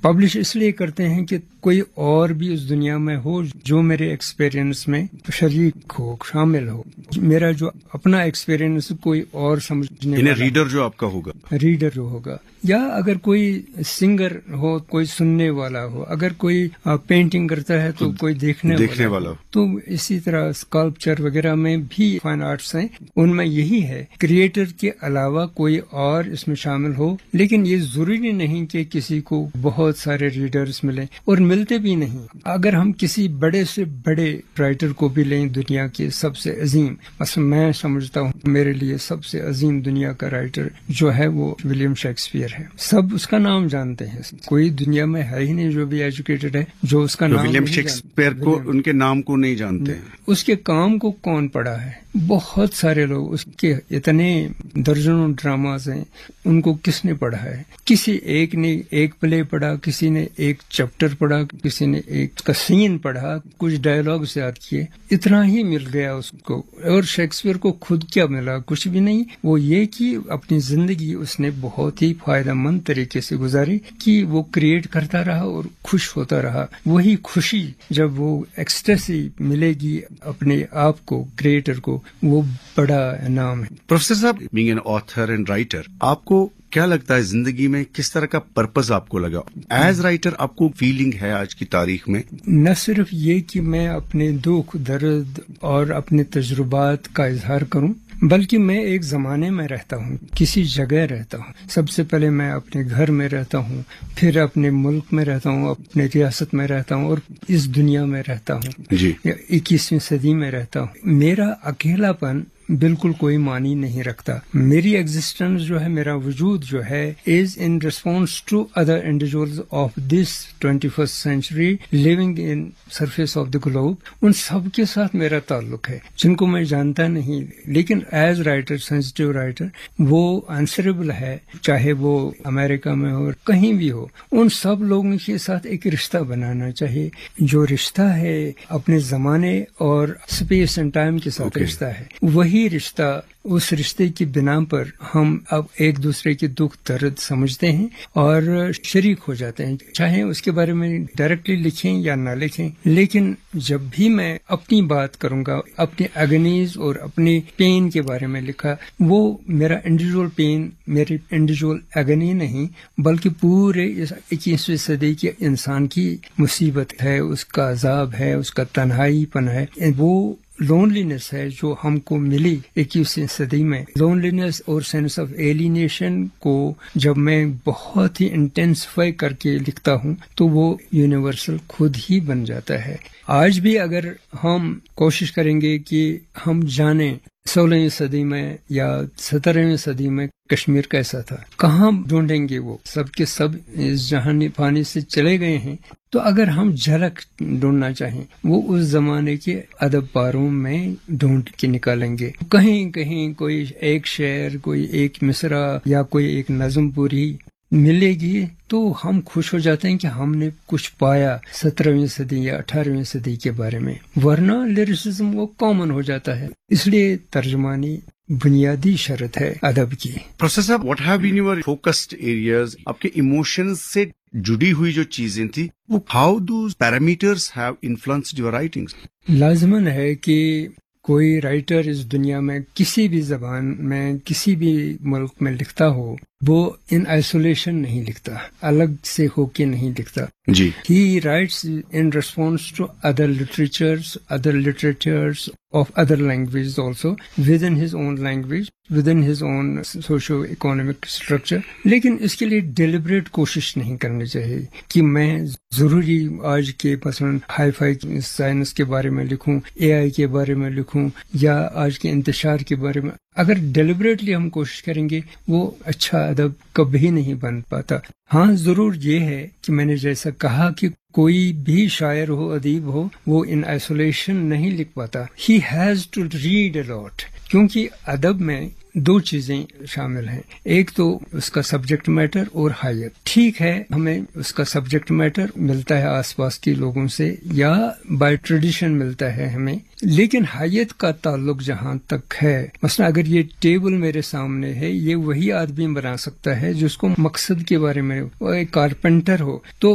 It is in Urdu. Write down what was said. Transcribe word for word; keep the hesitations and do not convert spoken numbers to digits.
پبلش اس لیے کرتے ہیں کہ کوئی اور بھی اس دنیا میں ہو جو میرے ایکسپیرینس میں شریک ہو، شامل ہو. میرا جو اپنا ایکسپیرینس کوئی اور سمجھنے والا، ریڈر جو آپ کا ہوگا، ریڈر جو ہوگا، یا اگر کوئی سنگر ہو، کوئی سننے والا ہو، اگر کوئی پینٹنگ کرتا ہے تو کوئی دیکھنے دیکھنے والا ہو. تو اسی طرح اسکلپچر وغیرہ میں بھی فائن آرٹس ہیں، ان میں یہی ہے کریٹر کے علاوہ کوئی اور اس میں شامل ہو. لیکن یہ ضروری نہیں کہ کسی کو بہت سارے ریڈرز ملیں، اور ملتے بھی نہیں. اگر ہم کسی بڑے سے بڑے رائٹر کو بھی لیں، دنیا کے سب سے عظیم، مثلا میں سمجھتا ہوں میرے لیے سب سے عظیم دنیا کا رائٹر جو ہے وہ ولیم شیکسپیئر ہے. سب اس کا نام جانتے ہیں، کوئی دنیا میں ہے ہی نہیں جو بھی ایجوکیٹڈ ہے جو اس کا نام ولیم شیکسپیئر کو، ان کے نام کو نہیں جانتے. اس کے کام کو کون پڑھا ہے؟ بہت سارے لوگ. اس کے اتنے درجنوں ڈراماز ہیں، ان کو کس نے پڑھا ہے؟ کسی ایک نے ایک پلے پڑھا، کسی نے ایک چیپٹر پڑھا، کسی نے ایک کا سین پڑھا، کچھ ڈائلاگز یاد کیے، اتنا ہی مل گیا اس کو. اور شیکسپیئر کو خود کیا ملا؟ کچھ بھی نہیں. وہ یہ کہ اپنی زندگی اس نے بہت ہی فائدہ مند طریقے سے گزاری کہ وہ کریٹ کرتا رہا اور خوش ہوتا رہا. وہی خوشی جب وہ ایکسٹیسی ملے گی اپنے آپ کو، کریٹر کو، وہ بڑا انعام ہے. پروفیسر صاحب، being an author and writer, آپ کو کیا لگتا ہے زندگی میں کس طرح کا پرپز آپ کو لگا ایز رائٹر؟ آپ کو فیلنگ ہے آج کی تاریخ میں نہ صرف یہ کہ میں اپنے دکھ درد اور اپنے تجربات کا اظہار کروں، بلکہ میں ایک زمانے میں رہتا ہوں، کسی جگہ رہتا ہوں. سب سے پہلے میں اپنے گھر میں رہتا ہوں، پھر اپنے ملک میں رہتا ہوں، اپنے ریاست میں رہتا ہوں، اور اس دنیا میں رہتا ہوں. جی، اکیسویں صدی میں رہتا ہوں. میرا اکیلا پن بالکل کوئی معنی نہیں رکھتا. میری ایگزسٹنس جو ہے، میرا وجود جو ہے، از in response to other individuals of this twenty first century living in surface of the globe. ان سب کے ساتھ میرا تعلق ہے جن کو میں جانتا نہیں، لیکن ایز رائٹر، سینسٹیو رائٹر، وہ آنسریبل ہے، چاہے وہ امریکہ میں ہو، کہیں بھی ہو. ان سب لوگوں کے ساتھ ایک رشتہ بنانا چاہیے. جو رشتہ ہے اپنے زمانے اور اسپیس اینڈ ٹائم کے ساتھ رشتہ ہے، وہی رشتہ، اس رشتے کی بنا پر ہم اب ایک دوسرے کے دکھ درد سمجھتے ہیں اور شریک ہو جاتے ہیں، چاہے اس کے بارے میں ڈائریکٹلی لکھیں یا نہ لکھیں. لیکن جب بھی میں اپنی بات کروں گا، اپنی اگنیز اور اپنی پین کے بارے میں لکھا، وہ میرا انڈیویجول پین، میری انڈیویجول اگنی نہیں، بلکہ پورے اس اکیسویں صدی کے انسان کی مصیبت ہے، اس کا عذاب ہے، اس کا تنہائی پن ہے، وہ لونلینس ہے جو ہم کو ملی اکیسویں صدی میں. لونلینس اور سینس آف ایلینیشن کو جب میں بہت ہی انٹینسفائی کر کے لکھتا ہوں تو وہ یونیورسل خود ہی بن جاتا ہے. آج بھی اگر ہم کوشش کریں گے کہ ہم جانیں سولہویں صدی میں یا سترہویں صدی میں کشمیر کیسا تھا، کہاں ڈھونڈیں گے؟ وہ سب کے سب اس جہانی پانی سے چلے گئے ہیں. تو اگر ہم جھلک ڈھونڈنا چاہیں، وہ اس زمانے کے ادب پاروں میں ڈھونڈ کے نکالیں گے. کہیں کہیں کوئی ایک شعر، کوئی ایک مصرع یا کوئی ایک نظم پوری ملے گی تو ہم خوش ہو جاتے ہیں کہ ہم نے کچھ پایا سترہویں صدی یا اٹھارہویں صدی کے بارے میں. ورنہ لیریسزم وہ کامن ہو جاتا ہے. اس لیے ترجمانی بنیادی شرط ہے ادب کی. پروفیسر صاحب، what have been your focused areas? آپ کے ایموشنز سے جڑی ہوئی جو چیزیں تھیں، وہ how those parameters have influenced your writings? لازماً ہے کہ کوئی رائٹر اس دنیا میں کسی بھی زبان میں کسی بھی ملک میں لکھتا ہو، وہ ان آئسولیشن نہیں لکھتا، الگ سے ہو کے نہیں لکھتا. جی، he writes in response to other لٹریچرز، other لٹریچرز of other languages also, within his own language, within his own socio-economic structure. لیکن اس کے لیے ڈیلیبریٹ کوشش نہیں کرنی چاہیے کہ میں ضروری آج کے مثلا ہائی فائی سائنس کے بارے میں لکھوں، اے آئی کے بارے میں لکھوں، یا آج کے انتشار کے بارے میں. اگر ڈیلیبریٹلی ہم کوشش کریں گے وہ اچھا ادب کبھی نہیں بن پاتا. ہاں ضرور یہ ہے کہ میں نے جیسا کہا کہ کوئی بھی شاعر ہو، ادیب ہو، وہ ان آئسولیشن نہیں لکھ پاتا. ہی ہیز ٹو ریڈ اے لاٹ، کیونکہ ادب میں دو چیزیں شامل ہیں. ایک تو اس کا سبجیکٹ میٹر اور حیت. ٹھیک ہے، ہمیں اس کا سبجیکٹ میٹر ملتا ہے آس پاس کے لوگوں سے یا بائی ٹریڈیشن ملتا ہے ہمیں، لیکن حیت کا تعلق جہاں تک ہے، مثلا اگر یہ ٹیبل میرے سامنے ہے، یہ وہی آدمی بنا سکتا ہے جس کو مقصد کے بارے میں، وہ ایک کارپینٹر ہو تو